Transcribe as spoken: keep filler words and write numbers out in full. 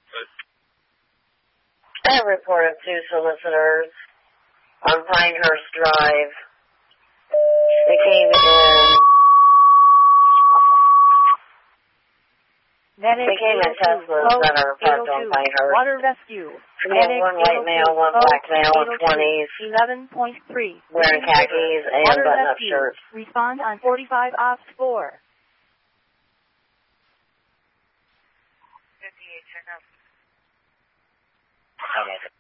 I have reported two solicitors on Pinehurst Drive. They came in. Medic they came in Teslas that are parked on Pinehurst. Water rescue. We have one white male, one black male in twenties. eleven point three. Wearing khakis and button-up shirts. Respond on forty-five ops four. fifty-eight, check up. Okay.